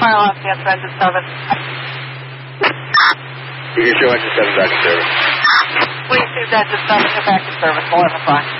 mile off the engine service. You can show engine 7 back in service. We received engine 7, go back to service, 11-5.